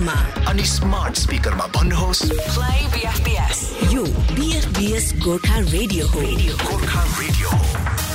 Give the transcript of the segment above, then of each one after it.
फोनमा अनि स्मार्ट स्पिकरमा भन्नुहोस् प्ले बीएफबीएस। यो बीएफबीएस गोर्खा रेडियो हो। गोर्खा रेडियो हो।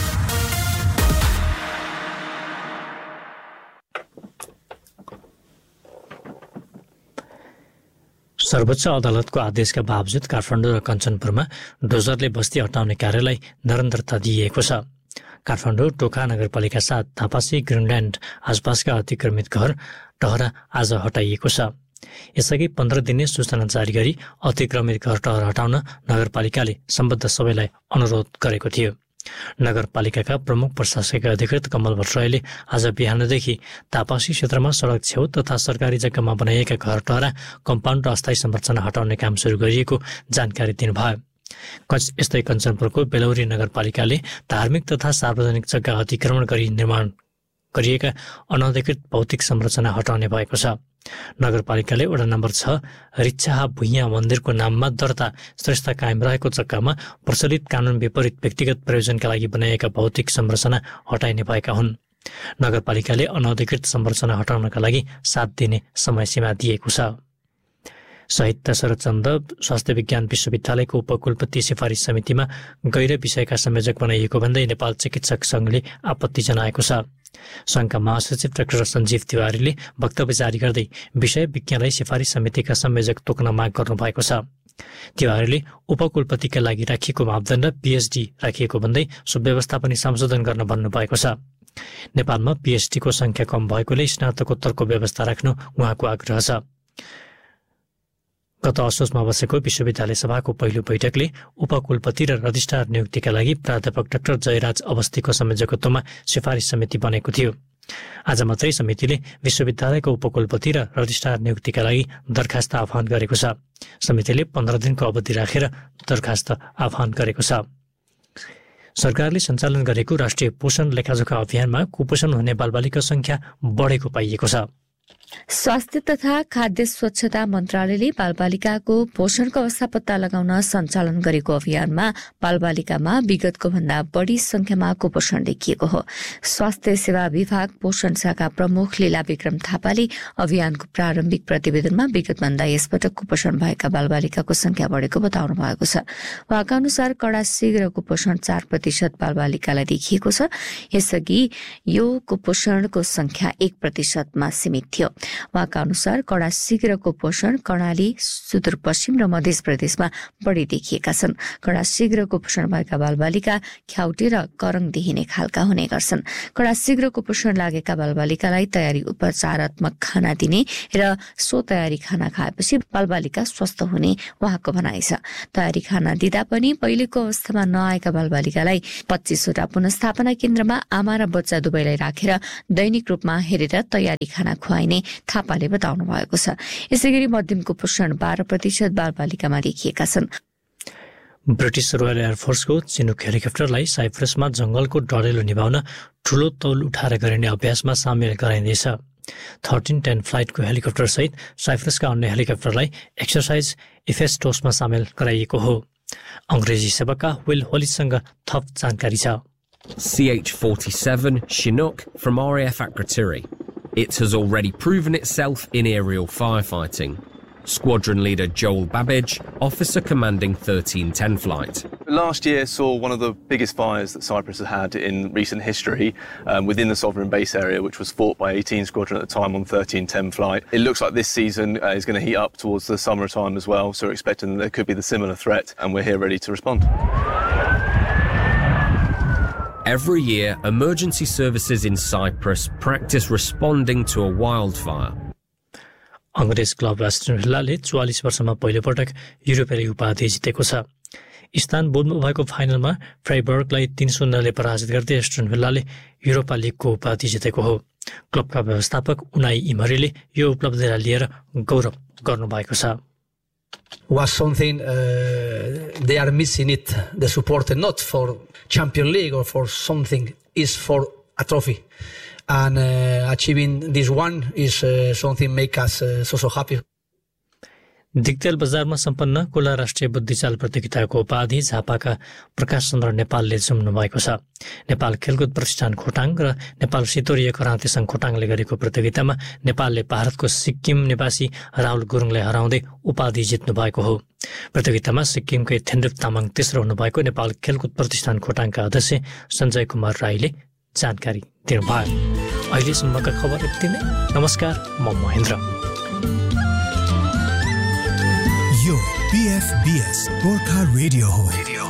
सर्वोच्च अदालतको आदेशका बावजुद काठमाडौँ र कञ्चनपुरमा डोजरले बस्ती हटाउने कार्यलाई निरन्तरता दिइएको छ। काठमाडौँ टोखा नगरपालिका 7 थापासी ग्रिनल्यान्ड आसपासका अतिक्रमित घर टहरा आज हटाइएको छ। यसअघि 15 दिने सूचना जारी गरी अतिक्रमित घर टहरा हटाउन नगरपालिकाले सम्बद्ध सबैलाई अनुरोध गरेको थियो। नगरपालिकाका प्रमुख प्रशासकीय अधिकृत कमल भट्टराईले आज बिहानदेखि तापासी क्षेत्रमा सडक छेउ तथा सरकारी जग्गामा बनाइएका घर टहरा कम्पाउन्ड र अस्थायी संरचना हटाउने काम सुरु गरिएको जानकारी दिनुभयो। यस्तै कञ्चनपुरको बेलौरी नगरपालिकाले धार्मिक तथा सार्वजनिक जग्गा अतिक्रमण गरी निर्माण गरिएका अनधिकृत भौतिक संरचना हटाउने भएको छ। नगरपालिकाले वडा नम्बर 6 रिच्छाहा भुइँया मन्दिरको नाममा दर्ता श्रेष्ठ कायम रहेको जग्गामा प्रचलित कानुन विपरीत व्यक्तिगत प्रयोजनका लागि बनाइएका भौतिक संरचना हटाइने भएका हुन्। नगरपालिकाले अनधिकृत संरचना हटाउनका लागि 7 दिने समयसीमा दिएको छ। शहीद दशरथचन्द स्वास्थ्य विज्ञान विश्वविद्यालयको उपकुलपति सिफारिस समितिमा गैर विषयका संयोजक बनाइएको भन्दै नेपाल चिकित्सक संघले आपत्ति जनाएको छ। संघका महासचिव डाक्टर सञ्जीव तिवारीले वक्तव्य जारी गर्दै विषय विज्ञलाई सिफारिस समितिका संयोजक तोक्न माग गर्नुभएको छ। तिवारीले उपकुलपतिका लागि राखिएको मापदण्ड पीएचडी राखिएको भन्दै सुव्यवस्था पनि संशोधन गर्न भन्नुभएको छ। नेपालमा पीएचडीको संख्या कम भएकोले स्नातकोत्तरको व्यवस्था राख्नु उहाँको आग्रह छ। गत असोजमा बसेको विश्वविद्यालय सभाको पहिलो बैठकले उपकुलपति र रजिस्ट्रार नियुक्तिका लागि प्राध्यापक डाक्टर जयराज अवस्थीको संयोजकत्वमा सिफारिस समिति बनेको थियो। आज मात्रै समितिले विश्वविद्यालयको उपकुलपति र रजिस्ट्रार नियुक्तिका लागि दरखास्त आह्वान गरेको छ। समितिले 15 दिनको अवधि राखेर दरखास्त आह्वान गरेको छ। सरकारले सञ्चालन गरेको राष्ट्रिय पोषण लेखाजोखा अभियानमा कुपोषण हुने बालबालिका संख्या बढेको पाइएको छ। स्वास्थ्य तथा खाद्य स्वच्छता मन्त्रालयले बालबालिकाको पोषणको अवस्था पत्ता लगाउन सञ्चालन गरेको अभियानमा बालबालिकामा विगतको भन्दा बढी संख्यामा कुपोषण देखिएको हो। स्वास्थ्य सेवा विभाग पोषण शाखा प्रमुख लीला विक्रम थापाले अभियानको प्रारम्भिक प्रतिवेदनमा विगतभन्दा यसपटक कुपोषण भएका बालबालिकाको संख्या बढेको बताउनु भएको छ। उहाँका अनुसार कडा शीघ्र कुपोषण 4% बालबालिकालाई देखिएको छ। यसअघि यो कुपोषणको संख्या 1%मा सीमित थियो। उहाँका अनुसार कडा शीघ्र कुपोषण कर्णाली सुदूरपश्चिम र मध्य प्रदेशमा बढी देखिएका छन्। कडा शीघ्र कुपोषण भएका बालबालिका ख्याउटे र करङ देखिने खालका हुने गर्छन्। कडा शीघ्र कुपोषण लागेका बालबालिकालाई तयारी उपचारात्मक खाना दिने र सो तयारी खाना खाएपछि बालबालिका स्वस्थ हुने उहाँको भनाइ छ। तयारी खाना दिँदा पनि पहिलेको अवस्थामा नआएका बालबालिकालाई 25 वटा पुनस्थापना केन्द्रमा आमा र बच्चा दुवैलाई राखेर दैनिक रूपमा हेरेर तयारी खाना खुवाइने थापाले बताउनु भएको छ। यसैगरी मध्यम कुपोषण 12% बालबालिकामा देखिएका छन्। ब्रिटिस रोयल एयरफोर्सको चिनुक हेलिकप्टरलाई साइप्रसमा जंगलको डढेलो निभाउन ठूलो तौल उठाएर गरिने अभ्यासमा सामेल गराइँदैछ। 1310 फ्लाइटको हेलिकप्टर सहित साइप्रसका अन्य हेलिकप्टरलाई एक्सरसाइज इफेस्टोसमा सामेल गराइएको हो। अंग्रेजी सेवाका विल होलिससँग थप जानकारी छ। CH-47 Chinook from RAF Akrotiri. It has already proven itself in aerial firefighting. Squadron leader Joel Babbage, officer commanding 1310 flight. Last year saw one of the biggest fires that Cyprus has had in recent history within the sovereign base area, which was fought by 18 Squadron at the time on 1310 flight. It looks like this season is going to heat up towards the summertime as well, so we're expecting that there could be the similar threat, and we're here ready to respond. Every year, emergency services in Cyprus practice responding to a wildfire. अंग्रेज club Aston विल्लाले 44 वर्षमा पहिलोपटक युरोपेली उपाधि जितेको छ। इस्तानबुलमा भएको फाइनलमा फ्राइबर्गलाई 3-0 ले पराजित गर्दै एस्टन विल्लाले युरोपा लिगको उपाधि जितेको हो। क्लबका व्यवस्थापक उनाई इमरीले यो उपलब्धिलाई लिएर गौरव गर्नुभएको छ। Was something they are missing it, the support, not for Champions League or for something, is for a trophy. And achieving this one is something make us so happy. Diktel बजारमा सम्पन्न खुला राष्ट्रिय बुद्धिचाल प्रतियोगिताको उपाधि झापाका प्रकाश चन्द्र नेपालले जुम्नु भएको छ। नेपाल खेलकुद प्रतिष्ठान खोटाङ र नेपाल सितोरीय कराते सङ्घ खोटाङले गरेको प्रतियोगितामा नेपालले भारतको सिक्किम निवासी राहुल गुरुङलाई हराउँदै उपाधि जित्नु भएको हो। प्रतियोगितामा सिक्किमकै थेन्ड्रिप तामाङ तेस्रो हुनुभएको नेपाल खेलकुद प्रतिष्ठान खोटाङका अध्यक्ष सञ्जय कुमार राईले जानकारी दिनुभयो। अहिलेसम्मका खबर यति नै। नमस्कार, म महेन्द्र। यो PFBS गोर्खा रेडियो हो।